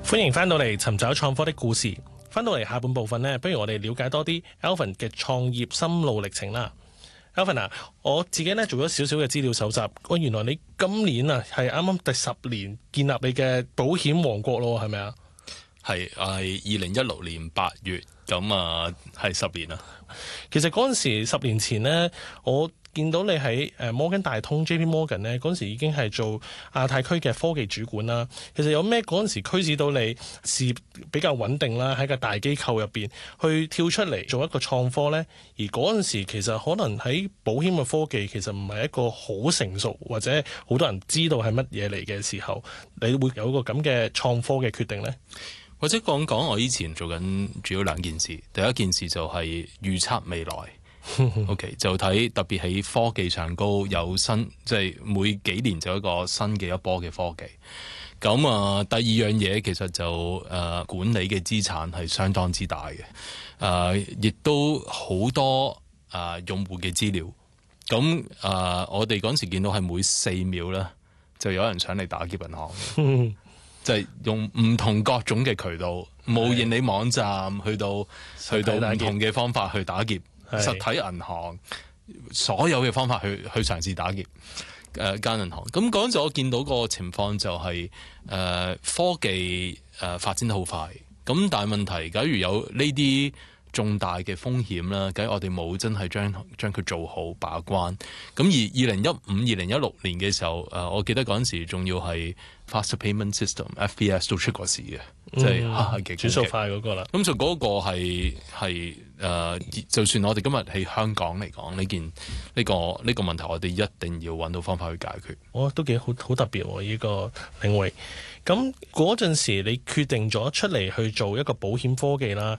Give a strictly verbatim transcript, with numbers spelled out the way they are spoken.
歡迎翻到嚟尋找創科的故事。翻到嚟下半部分呢，不如我哋了解多啲 Alvin 嘅創業心路歷程啦。Alvin 啊，我自己呢做咗少少嘅資料搜集，喂，原來你今年啊係啱啱第十年建立你嘅保險王國咯，係咪啊？ 係，係二零一六年八月，咁啊係十年啦。 其實嗰陣時十年前呢，我見到你喺誒摩根大通 J P Morgan 呢，嗰陣時已經係做亞太區嘅科技主管啦。其實有咩嗰陣時驅使到你事業比較穩定啦，喺個大機構入邊去跳出嚟做一個創科呢？而嗰陣時其實可能喺保險嘅科技其實唔係一個好成熟或者好多人知道係乜嘢嚟嘅時候，你會有一個咁嘅創科嘅決定呢？ 或者講講我以前做緊主要兩件事，第一件事就係預測未來。OK， 就睇特別喺科技上高有新，即係每幾年就一個新嘅一波嘅科技。咁啊，第二樣嘢其實就誒、呃、管理嘅資產係相當之大嘅，誒、呃、亦都好多啊、呃、用戶嘅資料。咁啊、呃，我哋嗰陣時見到係每四秒咧就有人上嚟打劫銀行。就係用唔同各種嘅渠道，無論你網站去到去到唔同嘅方法去打劫實體銀行，所有嘅方法去去嘗試打劫誒間銀行。咁嗰陣時我見到個情況就係、是、誒、呃、科技誒、呃、發展得好快，咁但係問題，假如有呢啲重大嘅風險啦，假如我哋冇真係將將佢做好把關。咁而二零一五、二零一六年嘅時候，誒、呃、我記得嗰陣時仲要係 Faster Payment System F P S 都出過事嘅，即係轉數快嗰個啦。 咁就嗰個係係誒，就算我哋今日喺香港嚟講呢件呢、呢個呢、呢個問題，我哋一定要揾到方法去解決。 我、哦、都幾好好特別喎，呢個領域。咁嗰陣時，你決定咗出嚟去做一個保險科技啦。